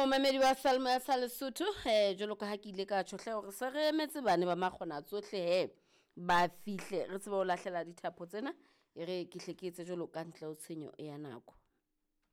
Momamedi wa Salmo ya sa Lesotho jwalo ka ha ke ile ka tjhohle hore se re emetse bane ba makgona tsohle ba fihle re tsebe ho lahlela dithapo tsena e re ke hleketse jwalo ka ntle ho tshenyo ya nako.